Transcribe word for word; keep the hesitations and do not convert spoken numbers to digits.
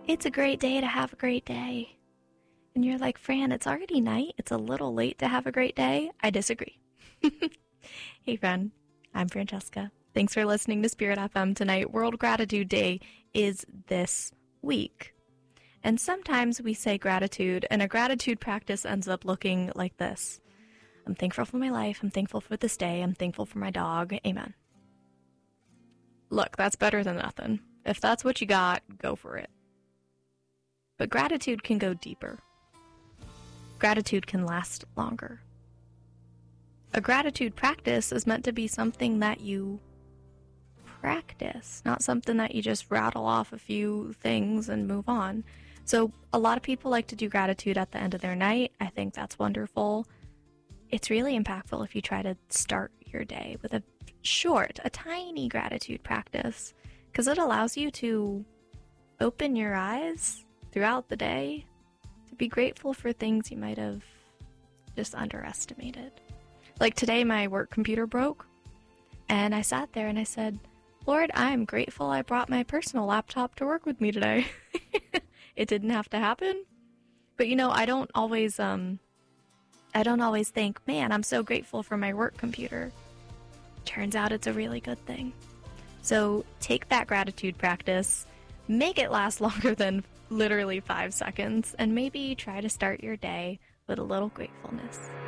it's a great day to have a great day. And you're like, Fran, it's already night. It's a little late to have a great day. I disagree. Hey, friend. I'm Francesca. Thanks for listening to Spirit F M tonight. World Gratitude Day is this week. And sometimes we say gratitude, and a gratitude practice ends up looking like this. I'm thankful for my life. I'm thankful for this day. I'm thankful for my dog. Amen. Look, that's better than nothing. If that's what you got, go for it. But gratitude can go deeper. Gratitude can last longer. A gratitude practice is meant to be something that you practice, not something that you just rattle off a few things and move on. So a lot of people like to do gratitude at the end of their night. I think that's wonderful. It's really impactful if you try to start your day with a short, a tiny gratitude practice, because it allows you to open your eyes throughout the day to be grateful for things you might have just underestimated. Like today, my work computer broke, and I sat there and I said, Lord, I'm grateful I brought my personal laptop to work with me today. It didn't have to happen. But you know, I don't always, um, I don't always think, man, I'm so grateful for my work computer. Turns out it's a really good thing. So take that gratitude practice, make it last longer than literally five seconds, and maybe try to start your day with a little gratefulness.